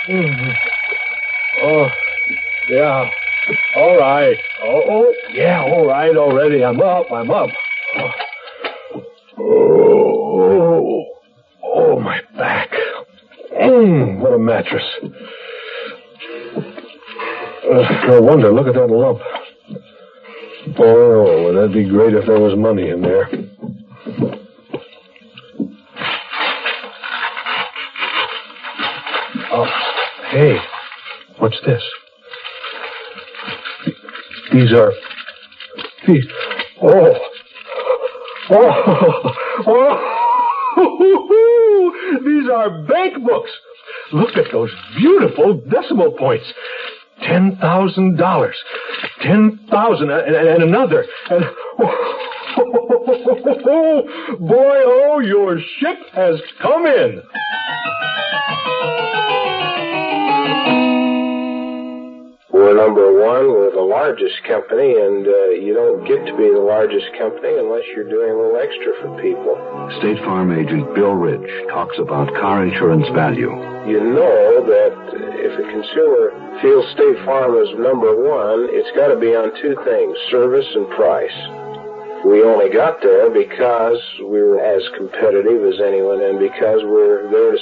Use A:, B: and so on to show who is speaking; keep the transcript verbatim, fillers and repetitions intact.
A: Mm. Oh, yeah. All right. Oh, oh, yeah, all right already. I'm up, I'm up. Oh, oh, my back. Mm, what a mattress. Uh, no wonder, look at that lump. Oh, that'd be great if there was money in there. Oh, hey, what's this? These are... These... Oh! Oh! Oh! These are bank books! Look at those beautiful decimal points. Ten thousand dollars. Ten thousand and, and, and another. And... Oh, boy, oh, your ship has come in.
B: We're number one. We're the largest company, and uh, you don't get to be the largest company unless you're doing a little extra for people.
C: State Farm agent Bill Rich talks about car insurance value.
B: You know that if a consumer feels State Farm is number one, it's got to be on two things, service and price. We only got there because we were as competitive as anyone and because we're there to